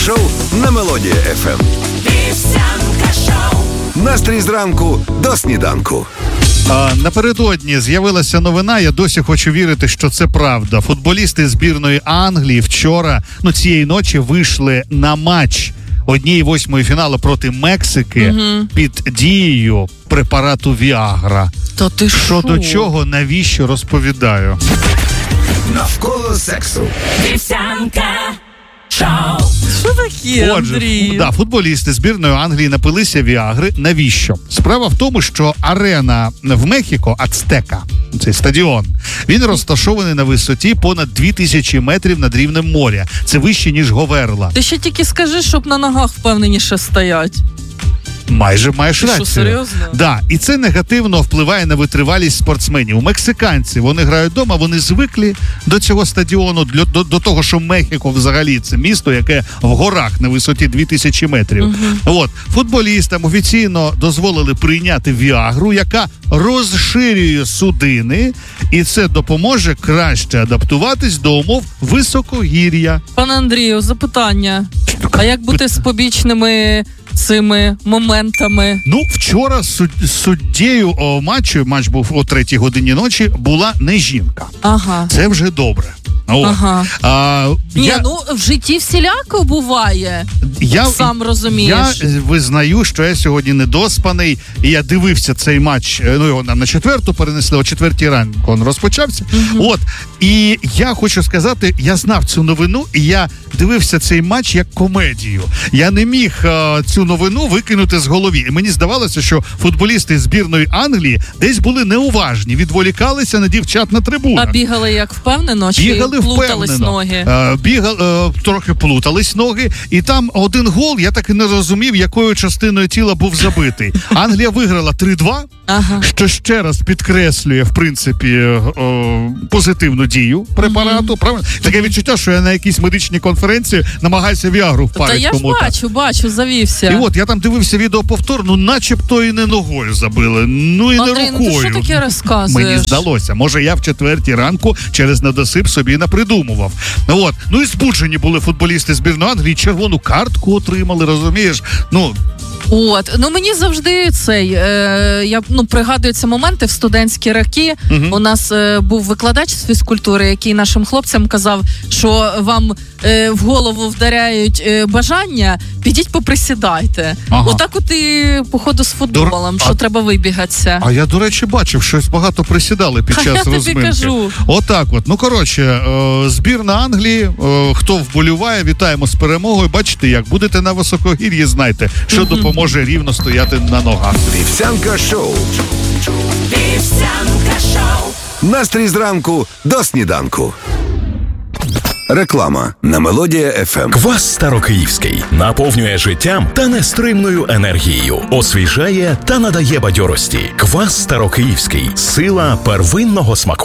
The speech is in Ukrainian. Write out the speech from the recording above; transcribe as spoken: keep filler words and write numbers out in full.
шоу на Мелодія еф ем. Вівсянка шоу. Настрій зранку до сніданку. А, напередодні з'явилася новина, я досі хочу вірити, що це правда. Футболісти збірної Англії вчора, ну цієї ночі, вийшли на матч однієї восьмої фіналу проти Мексики угу. під дією препарату Віагра. Та ти що? Що до чого, навіщо, розповідаю. Навколо сексу. Вівсянка шоу. Що таке, Отже, Андрій? Да, футболісти збірної Англії напилися Віагри. Навіщо? Справа в тому, що арена в Мехіко, Ацтека, цей стадіон, він розташований на висоті понад дві тисячі метрів над рівнем моря. Це вище, ніж Говерла. Ти ще тільки скажи, щоб на ногах впевненіше стоять. Майже маєш Ти рацію. що, серйозно? Да, і це негативно впливає на витривалість спортсменів. Мексиканці, вони грають вдома, вони звикли до цього стадіону, до, до, до того, що Мехіко взагалі це місто, яке в горах на висоті дві тисячі метрів. Угу. От, футболістам офіційно дозволили прийняти Віагру, яка розширює судини, і це допоможе краще адаптуватись до умов високогір'я. Пане Андрію, запитання. А як бути з побічними цими моментами? Ну, вчора суд, суддєю о, матчу, матч був о третій годині ночі, була не жінка. Ага. Це вже добре. О. Ага. А, Ні, я, ну в житті всіляко буває. Я, Сам розумієш. Я визнаю, що я сьогодні недоспаний, і я дивився цей матч, ну його нам на четверту перенесли, о четвертій ранку він розпочався. Угу. От, і я хочу сказати, я знав цю новину, і я дивився цей матч як комедію. Я не міг а, цю новину викинути з голові. І мені здавалося, що футболісти збірної Англії десь були неуважні, відволікалися на дівчат на трибунах. А бігали як впевнено, чи бігали плутались впевнено. ноги? А, бігали, а, трохи плутались ноги, і там один гол, я так і не розумів, якою частиною тіла був забитий. Англія виграла три-два, ага. що ще раз підкреслює, в принципі, о, позитивну дію препарату. Mm-hmm. Правильно? Таке відчуття, що я на якійсь медичній конференції намагаюся Віагру впарити. Та я кому-то. ж бачу, бачу, завівся. І от, я там дивився відеоповтор, ну начебто і не ногою забили, ну і Андрій, не рукою. Ну ти що таке розказуєш? Мені здалося. Може, я в четвертій ранку через недосип собі напридумував. От. Ну і збуджені були футболісти збірної Англії, червону картку отримали, розумієш? Ну, От, ну мені завжди цей, е, я ну пригадуються моменти в студентські роки. Uh-huh. У нас е, був викладач з фізкультури, який нашим хлопцям казав, що вам е, в голову вдаряють е, бажання, підіть поприсідайте. Ага. Отак от і походу з футболом, Дур... що а... треба вибігатися. А я, до речі, бачив, щось багато присідали під час розминки. Я тобі кажу. Отак от. Ну, коротше, е, збірна Англії, е, хто вболіває, вітаємо з перемогою. Бачите, як будете на високогір'ї, знайте, що uh-huh. допоможе рівно стояти на ногах. Вівсянка шоу. Вівсянка шоу. Настрій зранку до сніданку. Реклама на Мелодія еф ем. Квас Старокиївський наповнює життям та нестримною енергією, освіжає та надає бадьорості. Квас Старокиївський – сила первинного смаку.